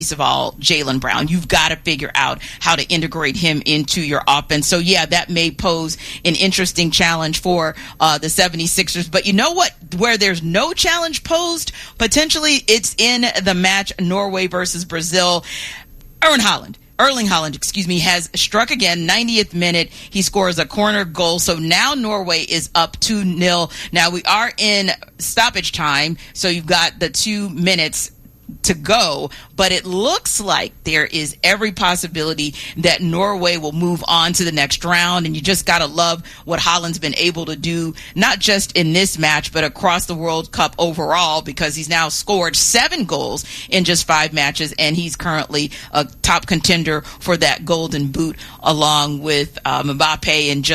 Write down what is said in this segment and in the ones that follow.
of all, Jaylen Brown. You've got to figure out how to integrate him into your offense. So, yeah, that may pose an interesting challenge for the 76ers. But you know what? Where there's no challenge posed, potentially it's in the match Norway versus Brazil. Erling Haaland, has struck again, 90th minute. He scores a corner goal. So now Norway is up 2-0. Now we are in stoppage time. So you've got the 2 minutes to go, but it looks like there is every possibility that Norway will move on to the next round. And you just got to love what Haaland's been able to do, not just in this match, but across the World Cup overall, because he's now scored 7 goals in just 5 matches. And he's currently a top contender for that golden boot along with Mbappe. And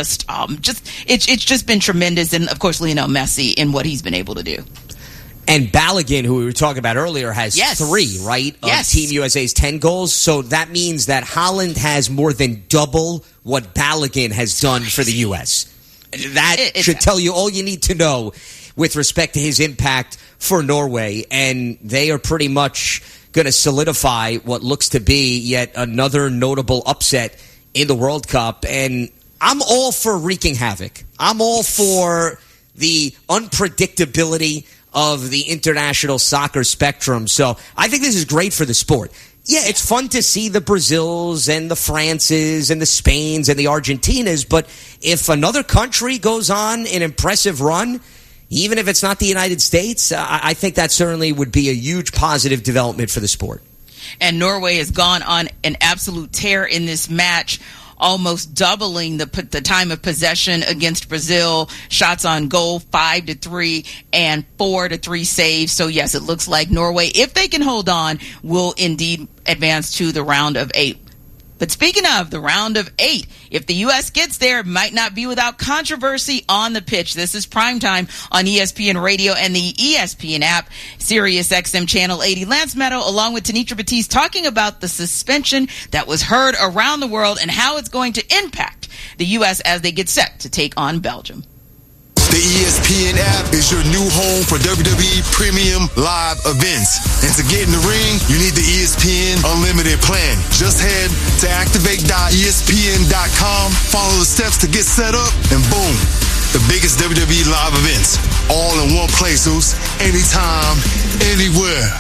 it's just been tremendous. And of course, Lionel Messi in what he's been able to do. And Balogun, who we were talking about earlier, has 3, right? Yes. Of Team USA's 10 goals. So that means that Haaland has more than double what Balogun has done for the U.S. That should tell you all you need to know with respect to his impact for Norway. And they are pretty much going to solidify what looks to be yet another notable upset in the World Cup. And I'm all for wreaking havoc. I'm all for the unpredictability of the international soccer spectrum. So I think this is great for the sport. Yeah, it's fun to see the Brazils and the Frances and the Spains and the Argentinas, but if another country goes on an impressive run, even if it's not the United States, I think that certainly would be a huge positive development for the sport. And Norway has gone on an absolute tear in this match, almost doubling the time of possession against Brazil, shots on goal 5-3 and 4-3 saves. So yes, it looks like Norway, if they can hold on, will indeed advance to the round of 8. But speaking of the round of 8, if the U.S. gets there, it might not be without controversy on the pitch. This is Primetime on ESPN Radio and the ESPN app, Sirius XM Channel 80. Lance Meadow, along with Tanitra Batiste, talking about the suspension that was heard around the world and how it's going to impact the U.S. as they get set to take on Belgium. The ESPN app is your new home for WWE Premium Live events. And to get in the ring, you need the ESPN Unlimited plan. Just head to activate.espn.com, follow the steps to get set up, and boom, the biggest WWE live events, all in one place, anytime, anywhere.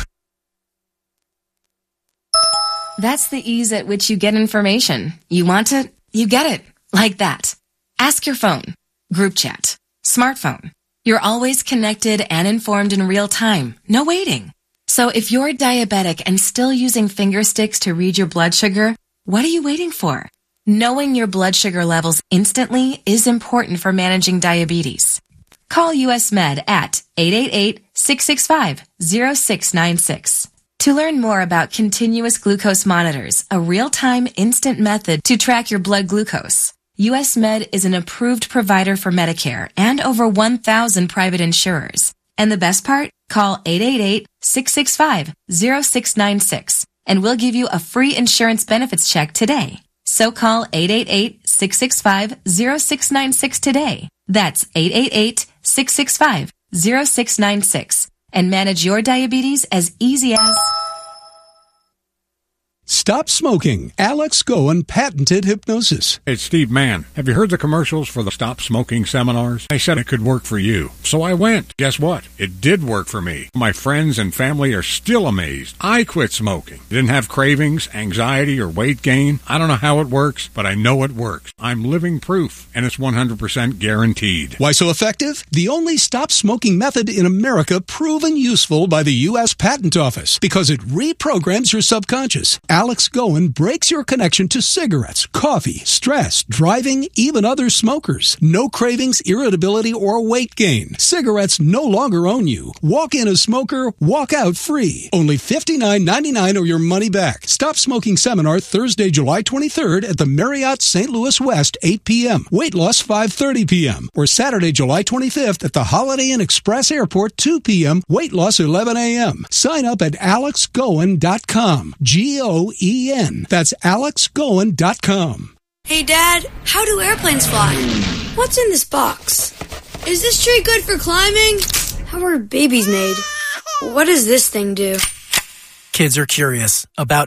That's the ease at which you get information. You want it, you get it. Like that. Ask your phone. Group chat. Smartphone. You're always connected and informed in real time. No waiting. So if you're diabetic and still using finger sticks to read your blood sugar, what are you waiting for? Knowing your blood sugar levels instantly is important for managing diabetes. Call US Med at 888-665-0696. To learn more about continuous glucose monitors, a real-time instant method to track your blood glucose. US Med is an approved provider for Medicare and over 1,000 private insurers. And the best part? Call 888-665-0696 and we'll give you a free insurance benefits check today. So call 888-665-0696 today. That's 888-665-0696 and manage your diabetes as easy as... Stop smoking. Alex Goen patented hypnosis. It's Steve Mann. Have you heard the commercials for the Stop Smoking seminars? They said it could work for you. So I went. Guess what? It did work for me. My friends and family are still amazed. I quit smoking. Didn't have cravings, anxiety, or weight gain. I don't know how it works, but I know it works. I'm living proof, and it's 100% guaranteed. Why so effective? The only stop smoking method in America proven useful by the U.S. Patent Office because it reprograms your subconscious. Alex Goen breaks your connection to cigarettes, coffee, stress, driving, even other smokers. No cravings, irritability, or weight gain. Cigarettes no longer own you. Walk in a smoker, walk out free. Only $59.99 or your money back. Stop Smoking Seminar Thursday, July 23rd at the Marriott St. Louis West, 8 p.m. Weight loss 5:30 p.m. Or Saturday, July 25th at the Holiday Inn Express Airport, 2 p.m. Weight loss 11 a.m. Sign up at alexgoen.com. Goen. That's alexgoen.com. Hey, Dad, how do airplanes fly? What's in this box? Is this tree good for climbing? How are babies made? What does this thing do? kids are curious about